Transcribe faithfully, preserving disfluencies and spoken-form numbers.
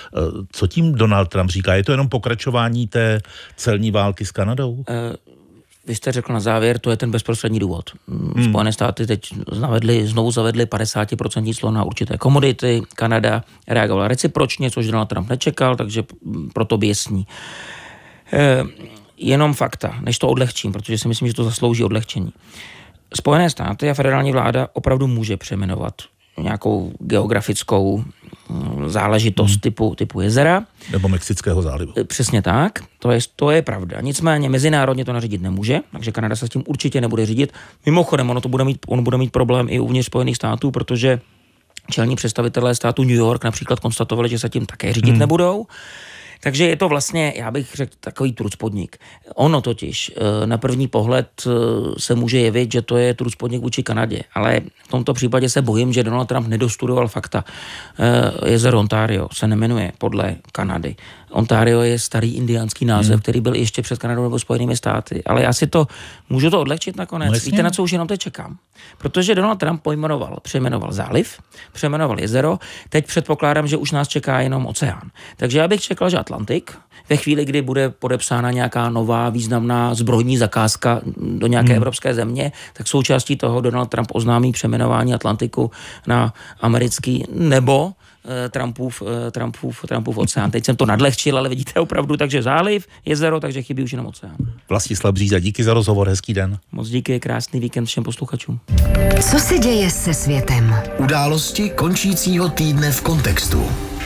Co tím Donald Trump říká? Je to jenom pokračování té celní války s Kanadou? Uh, vy jste řekl na závěr, to je ten bezprostřední důvod. Hmm. Spojené státy teď zavedli, znovu zavedli padesát procent clo na určité komodity. Kanada reagovala recipročně, což Donald Trump nečekal, takže proto běsní. Uh, jenom fakta, než to odlehčím, protože si myslím, že to zaslouží odlehčení. Spojené státy a federální vláda opravdu může přejmenovat nějakou geografickou záležitost hmm. typu, typu jezera. Nebo Mexického zálivu. Přesně tak, to je, to je pravda. Nicméně mezinárodně to nařídit nemůže, takže Kanada se s tím určitě nebude řídit. Mimochodem, ono to bude mít, on bude mít problém i uvnitř Spojených států, protože čelní představitelé státu New York například konstatovali, že se tím také řídit hmm. nebudou. Takže je to vlastně, já bych řekl, takový trucpodnik. Ono totiž na první pohled se může jevit, že to je trucpodnik vůči Kanadě, ale v tomto případě se bojím, že Donald Trump nedostudoval fakta. Jezero Ontario se nemenuje podle Kanady. Ontario je starý indiánský název, hmm. který byl ještě před Kanadou nebo Spojenými státy, ale já si to, můžu to odlehčit nakonec. No, víte, na co už jenom teď čekám? Protože Donald Trump pojmenoval, přejmenoval záliv, přejmenoval jezero, teď předpokládám, že už nás čeká jenom oceán. Takže já bych čekal, že Atlantik, ve chvíli, kdy bude podepsána nějaká nová významná zbrojní zakázka do nějaké hmm. evropské země, tak součástí toho Donald Trump oznámí přejmenování Atlantiku na americký nebo Trumpův, Trumpův, Trumpův oceán. Teď jsem to nadlehčil, ale vidíte opravdu, takže záliv, jezero, takže chybí už jenom oceán. Vlastislav Bříza, díky za rozhovor, hezký den. Moc díky, krásný víkend všem posluchačům. Co se děje se světem? Události končícího týdne v kontextu.